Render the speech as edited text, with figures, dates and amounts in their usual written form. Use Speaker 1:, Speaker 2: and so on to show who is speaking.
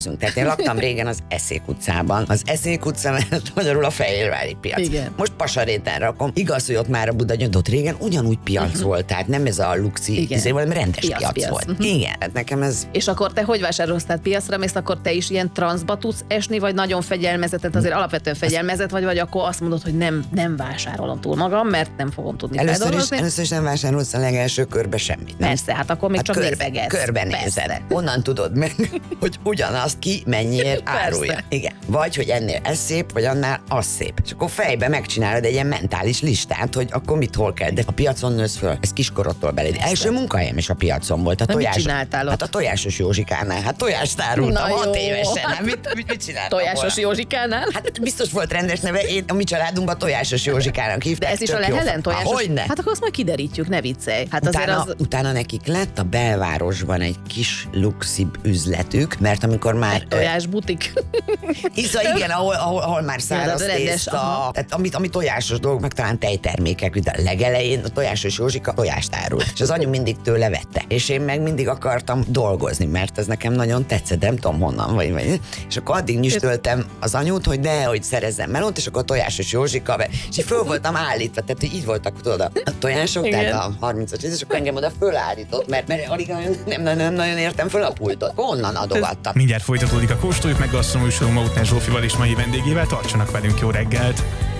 Speaker 1: Tehát én laktam régen az Eszék utcában. Az Eszék utca mellett magyarul a Fehérvári piac. Igen. Most Pasaréten rakom. Igaz, hogy ott már a Budanyod, ott régen ugyanúgy piac volt, tehát nem ez a luxi, hanem rendes piac volt. Igen, hát nekem ez...
Speaker 2: És akkor te hogy vásárolsz? Tehát piacra mész, akkor te is ilyen transzba tudsz esni, vagy nagyon fegyelmezetet, azért alapvetően fegyelmezett vagy akkor azt mondod, hogy nem vásárolom túl magam, mert nem fogom tudni feldolgozni.
Speaker 1: Először is nem vásárolsz a legelső körbe semmit. Nem?
Speaker 2: Persze, hát akkor még csak nézbegetsz.
Speaker 1: Körbenézed. Onnan tudod meg, hogy ugyanazt ki mennyiért árulja. Igen. Vagy, hogy ennél ez szép, vagy annál az szép. És akkor fejbe megcsinálod egy ilyen mentális listát, hogy akkor mit hol kell. De a piacon nősz föl, ez kiskorodtól beléd. Első munkahelyem is a piacon volt.
Speaker 2: Mit csináltál ott?
Speaker 1: Hát a Tojásos Józsikánál. Hát tojást árultam 6 évesen. Hát mit csináltam?
Speaker 2: Tojásos Józsikánál?
Speaker 1: Hát biztos volt rendes neve, én a mi családunkban Tojásos Józsikának hívták.
Speaker 2: De ez is a Lehelen tojásos?
Speaker 1: Hogyne?
Speaker 2: Hát akkor azt majd kiderítjük, ne viccelj. Hát
Speaker 1: utána nekik lett a belvárosban egy kis luxibb üzletük, mert amikor már...
Speaker 2: Tojásbutik.
Speaker 1: Hiszen igen, ahol már száraz tészta, tehát ami tojásos dolgok, meg talán tejtermékek, de a legelején a Tojásos Józsika tojást árult, és az anyu mindig tőle vette. És én meg mindig akartam dolgozni, mert ez nekem nagyon tetszett, nem tudom honnan, vagy. És akkor addig nyüstöltem az anyút, hogy hogy szerezzem melót, és akkor a Tojásos Józsika, és így föl voltam állítva, tehát így voltak tudod a tojások, igen. Tehát a 30-as, és akkor engem oda fölállított, mert alig nem nagyon értem föl a pultot. Honnan adogattam?
Speaker 3: Mindjárt folytatódik a Kóstoljuk meg Gasztronóműsorunk Mautner Zsófival és mai vendégével, tartsanak velünk, jó reggelt!